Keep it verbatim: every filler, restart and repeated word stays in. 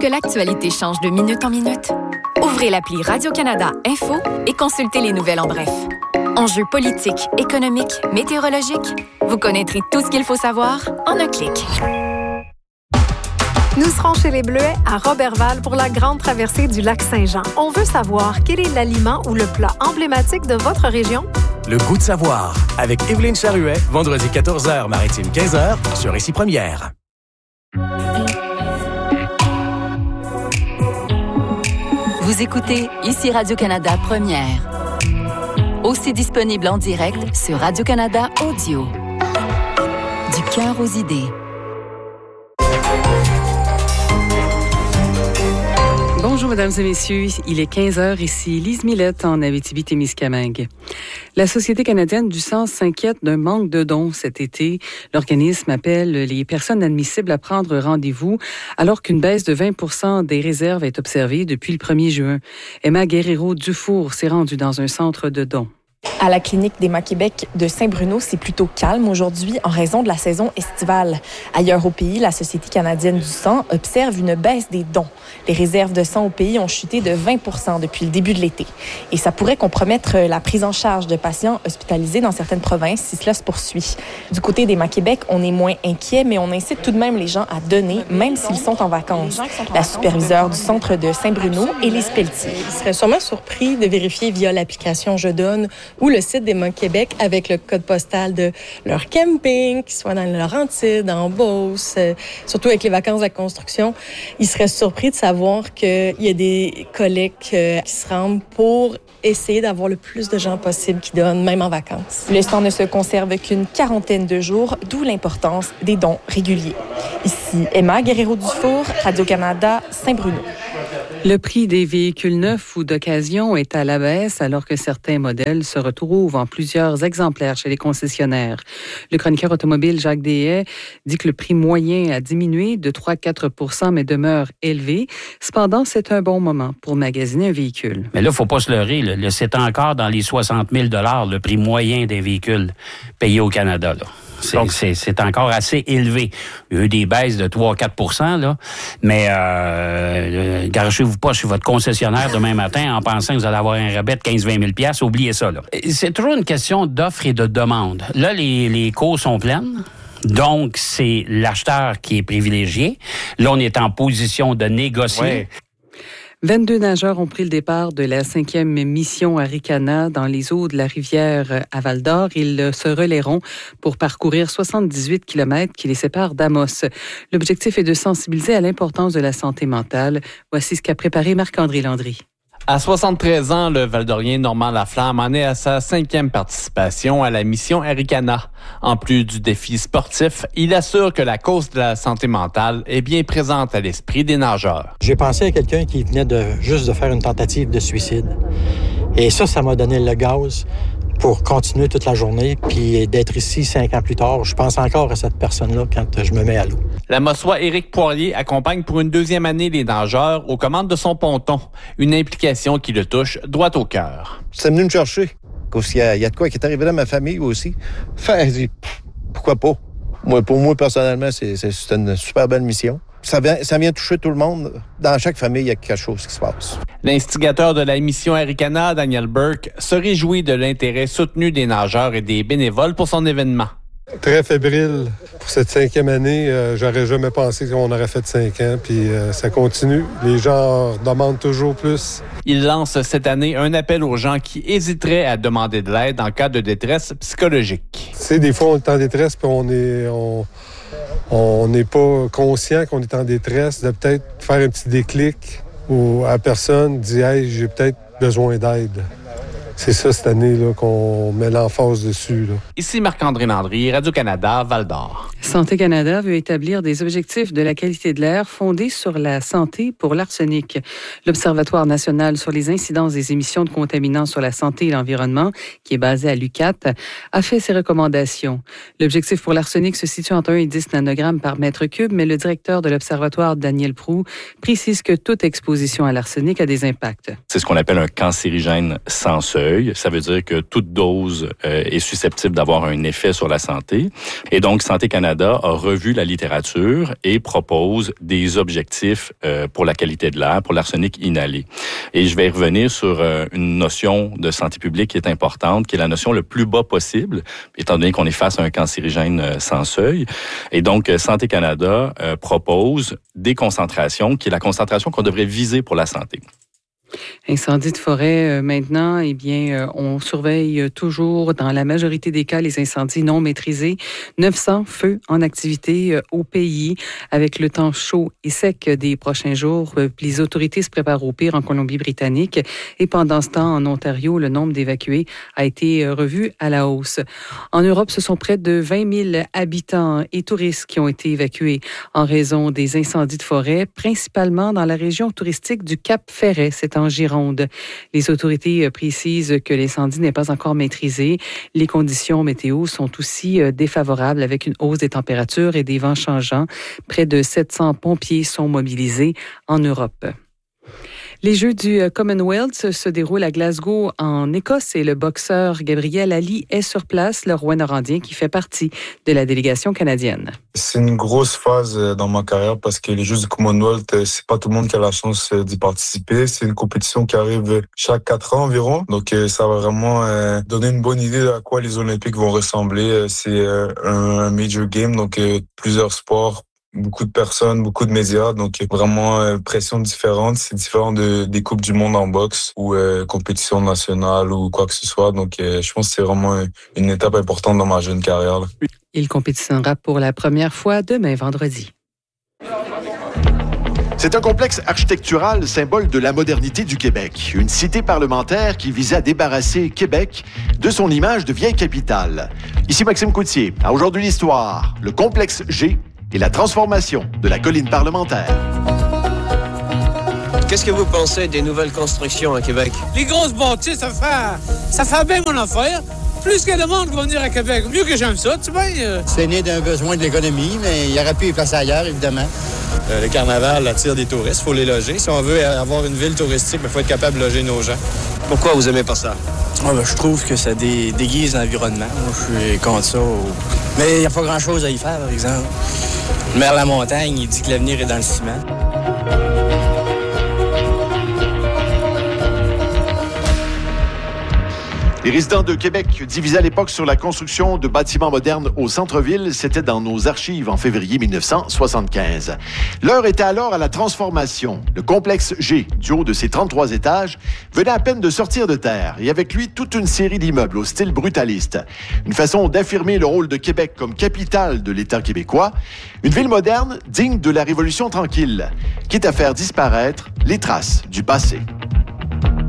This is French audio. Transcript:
que l'actualité change de minute en minute? Ouvrez l'appli Radio-Canada Info et consultez les nouvelles en bref. Enjeux politiques, économiques, météorologiques, vous connaîtrez tout ce qu'il faut savoir en un clic. Nous serons chez les Bleuets à Roberval pour la grande traversée du lac Saint-Jean. On veut savoir quel est l'aliment ou le plat emblématique de votre région? Le goût de savoir, avec Évelyne Charuet, vendredi quatorze heures, maritime quinze heures, sur Récit Première. Vous écoutez ici Radio-Canada Première. Aussi disponible en direct sur Radio-Canada Audio. Du cœur aux idées. Bonjour, mesdames et messieurs. Il est quinze heures, ici Lise Millette en Abitibi-Témiscamingue. La Société canadienne du sang s'inquiète d'un manque de dons cet été. L'organisme appelle les personnes admissibles à prendre rendez-vous alors qu'une baisse de vingt pour cent des réserves est observée depuis le premier juin. Emma Guerrero-Dufour s'est rendue dans un centre de dons. À la clinique d'Emma Québec de Saint-Bruno, c'est plutôt calme aujourd'hui en raison de la saison estivale. Ailleurs au pays, la Société canadienne du sang observe une baisse des dons. Les réserves de sang au pays ont chuté de vingt pour cent depuis le début de l'été. Et ça pourrait compromettre la prise en charge de patients hospitalisés dans certaines provinces si cela se poursuit. Du côté d'Emma Québec, on est moins inquiet, mais on incite tout de même les gens à donner, même s'ils sont en vacances. La superviseure du centre de Saint-Bruno, Élise Pelletier. Ils seraient sûrement surpris de vérifier via l'application Je donne ou le site d'Emma Québec avec le code postal de leur camping, qu'ils soient dans le Laurentides, en Beauce, euh, surtout avec les vacances de la construction. Ils seraient surpris de savoir qu'il y a des collectes euh, qui se rendent pour essayer d'avoir le plus de gens possible qui donnent, même en vacances. Le sang ne se conserve qu'une quarantaine de jours, d'où l'importance des dons réguliers. Ici Emma Guerrero-Dufour, Radio-Canada, Saint-Bruno. Le prix des véhicules neufs ou d'occasion est à la baisse alors que certains modèles se retrouvent en plusieurs exemplaires chez les concessionnaires. Le chroniqueur automobile Jacques Deshaies dit que le prix moyen a diminué de trois à quatre pour cent mais demeure élevé. Cependant, c'est un bon moment pour magasiner un véhicule. Mais là, il ne faut pas se leurrer. Là. C'est encore dans les soixante mille dollars le prix moyen des véhicules payés au Canada. Là. C'est, Donc, c'est, c'est encore assez élevé. Il y a eu des baisses de trois à quatre pour cent, là. Mais, euh, garochez-vous pas chez votre concessionnaire demain matin en pensant que vous allez avoir un rabais de quinze à vingt mille dollars. Oubliez ça, là. C'est toujours une question d'offre et de demande. Là, les, les cours sont pleines. Donc, c'est l'acheteur qui est privilégié. Là, on est en position de négocier. Ouais. vingt-deux nageurs ont pris le départ de la cinquième mission Arikana dans les eaux de la rivière à Val-d'Or. Ils se relayeront pour parcourir soixante-dix-huit kilomètres qui les séparent d'Amos. L'objectif est de sensibiliser à l'importance de la santé mentale. Voici ce qu'a préparé Marc-André Landry. À soixante-treize ans, le Val-d'Orien Normand Laflamme en est à sa cinquième participation à la mission Arikana. En plus du défi sportif, il assure que la cause de la santé mentale est bien présente à l'esprit des nageurs. J'ai pensé à quelqu'un qui venait de juste de faire une tentative de suicide. Et ça, ça m'a donné le gaz pour continuer toute la journée, puis d'être ici cinq ans plus tard. Je pense encore à cette personne-là quand je me mets à l'eau. La Mossois Éric Poirier accompagne pour une deuxième année les nageurs aux commandes de son ponton, une implication qui le touche droit au cœur. C'est venu me chercher, parce qu'il y a, il y a de quoi qui est arrivé dans ma famille aussi. Enfin, dit, pourquoi pas? Moi, pour moi, personnellement, c'est, c'est, c'est une super belle mission. Ça vient, ça vient toucher tout le monde. Dans chaque famille, il y a quelque chose qui se passe. L'instigateur de la mission Arikana, Daniel Burke, se réjouit de l'intérêt soutenu des nageurs et des bénévoles pour son événement. Très fébrile pour cette cinquième année. Euh, j'aurais jamais pensé qu'on aurait fait cinq ans, puis euh, ça continue. Les gens demandent toujours plus. Il lance cette année un appel aux gens qui hésiteraient à demander de l'aide en cas de détresse psychologique. Tu sais, des fois, on est en détresse, puis on est... On... On n'est pas conscient qu'on est en détresse, de peut-être faire un petit déclic ou à la personne dit « Hey, j'ai peut-être besoin d'aide ». C'est ça, cette année, là, qu'on met l'emphase dessus. Là. Ici Marc-André Landry, Radio-Canada, Val-d'Or. Santé Canada veut établir des objectifs de la qualité de l'air fondés sur la santé pour l'arsenic. L'Observatoire national sur les incidences des émissions de contaminants sur la santé et l'environnement, qui est basé à l'U Q A T, a fait ses recommandations. L'objectif pour l'arsenic se situe entre un et dix nanogrammes par mètre cube, mais le directeur de l'Observatoire, Daniel Proulx, précise que toute exposition à l'arsenic a des impacts. C'est ce qu'on appelle un cancérigène sans seuil. Ça veut dire que toute dose euh, est susceptible d'avoir un effet sur la santé. Et donc, Santé Canada Canada a revu la littérature et propose des objectifs euh, pour la qualité de l'air, pour l'arsenic inhalé. Et je vais revenir sur euh, une notion de santé publique qui est importante, qui est la notion le plus bas possible, étant donné qu'on est face à un cancérigène euh, sans seuil. Et donc, euh, Santé Canada euh, propose des concentrations, qui est la concentration qu'on devrait viser pour la santé. Incendie de forêt, euh, maintenant, eh bien, euh, on surveille euh, toujours, dans la majorité des cas, les incendies non maîtrisés. neuf cents feux en activité euh, au pays. Avec le temps chaud et sec des prochains jours, euh, les autorités se préparent au pire en Colombie-Britannique. Et pendant ce temps, en Ontario, le nombre d'évacués a été euh, revu à la hausse. En Europe, ce sont près de vingt mille habitants et touristes qui ont été évacués en raison des incendies de forêt, principalement dans la région touristique du Cap-Ferret. C'est en Gironde. Les autorités précisent que l'incendie n'est pas encore maîtrisé. Les conditions météo sont aussi défavorables avec une hausse des températures et des vents changeants. Près de sept cents pompiers sont mobilisés en Europe. Les Jeux du Commonwealth se déroulent à Glasgow, en Écosse, et le boxeur Gabriel Ali est sur place, le roi normandien qui fait partie de la délégation canadienne. C'est une grosse phase dans ma carrière parce que les Jeux du Commonwealth, c'est pas tout le monde qui a la chance d'y participer. C'est une compétition qui arrive chaque quatre ans environ. Donc, ça va vraiment donner une bonne idée à quoi les Olympiques vont ressembler. C'est un major game, donc plusieurs sports, beaucoup de personnes, beaucoup de médias, donc vraiment euh, pression différente. C'est différent de, des Coupes du Monde en boxe ou euh, compétition nationale ou quoi que ce soit. Donc euh, je pense que c'est vraiment une étape importante dans ma jeune carrière. Là. Il compétitionnera pour la première fois demain vendredi. C'est un complexe architectural symbole de la modernité du Québec. Une cité parlementaire qui visait à débarrasser Québec de son image de vieille capitale. Ici Maxime Coutier. À Aujourd'hui l'Histoire, le complexe G et la transformation de la colline parlementaire. Qu'est-ce que vous pensez des nouvelles constructions à Québec? Les grosses bâtisses, ça fait, ça fait bien mon affaire. Plus qu'il y a de monde qui va venir à Québec, mieux que j'aime ça, tu sais. Euh... C'est né d'un besoin de l'économie, mais il y aurait pu y placer ailleurs, évidemment. Euh, le carnaval attire des touristes, il faut les loger. Si on veut avoir une ville touristique, il faut être capable de loger nos gens. Pourquoi vous aimez pas ça? Oh, ben, je trouve que ça dé- déguise l'environnement. Moi, je suis contre ça. Au... Mais il n'y a pas grand-chose à y faire, par exemple. Le maire de la Montagne, il dit que l'avenir est dans le ciment. Les résidents de Québec divisés à l'époque sur la construction de bâtiments modernes au centre-ville, c'était dans nos archives en février dix-neuf cent soixante-quinze. L'heure était alors à la transformation. Le complexe G, du haut de ses trente-trois étages, venait à peine de sortir de terre et avec lui toute une série d'immeubles au style brutaliste. Une façon d'affirmer le rôle de Québec comme capitale de l'État québécois, une ville moderne digne de la Révolution tranquille, quitte à faire disparaître les traces du passé.